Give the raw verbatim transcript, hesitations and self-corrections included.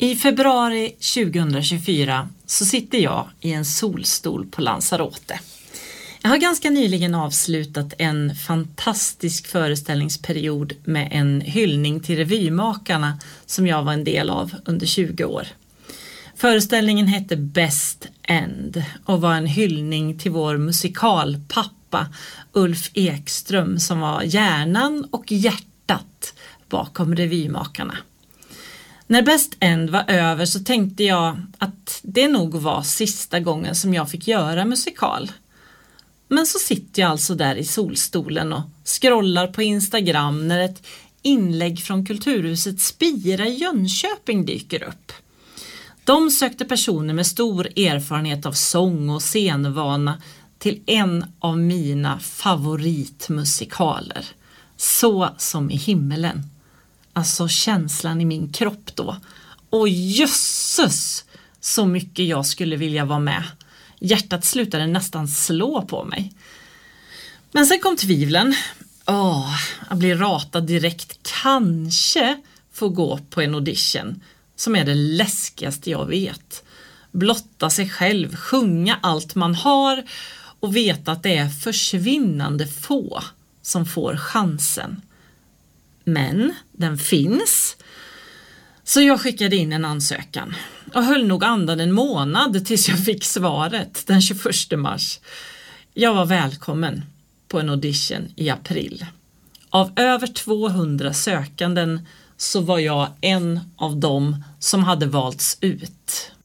I februari tjugohundratjugofyra så sitter jag i en solstol på Lanzarote. Jag har ganska nyligen avslutat en fantastisk föreställningsperiod med en hyllning till revymakarna som jag var en del av under tjugo år. Föreställningen hette Best End och var en hyllning till vår musikalpappa Ulf Ekström som var hjärnan och hjärtat bakom revymakarna. När Best End var över så tänkte jag att det nog var sista gången som jag fick göra musikal. Men så sitter jag alltså där i solstolen och scrollar på Instagram när ett inlägg från Kulturhuset Spira i Jönköping dyker upp. De sökte personer med stor erfarenhet av sång och scenvana till en av mina favoritmusikaler. Så som i himmelen. Alltså känslan i min kropp då. Och jösses så mycket jag skulle vilja vara med. Hjärtat slutade nästan slå på mig. Men sen kom tvivlen. Åh, jag blir ratad direkt. Kanske få gå på en audition som är det läskigaste jag vet. Blotta sig själv, sjunga allt man har och veta att det är försvinnande få som får chansen. Men den finns. Så jag skickade in en ansökan och höll nog andan en månad tills jag fick svaret den tjugoförsta mars. Jag var välkommen på en audition i april. Av över tvåhundra sökanden så var jag en av dem som hade valts ut.